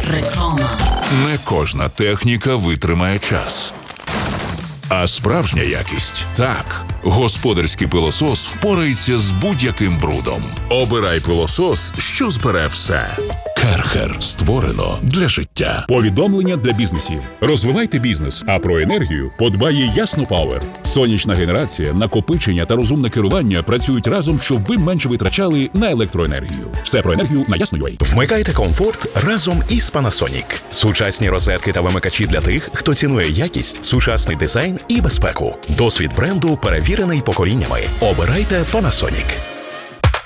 Реклама. Не кожна техніка витримає час. А справжня якість – так. Господарський пилосос впорається з будь-яким брудом. Обирай пилосос, що збере все. Керхер створено для життя. Повідомлення для бізнесів. Розвивайте бізнес, а про енергію подбає Ясно Пауер. Сонячна генерація, накопичення та розумне керування працюють разом, щоб ви менше витрачали на електроенергію. Все про енергію на Ясно.ua. Вмикайте комфорт разом із Panasonic. Сучасні розетки та вимикачі для тих, хто цінує якість, сучасний дизайн і безпеку. Досвід бренду перевірений поколіннями. Обирайте Panasonic.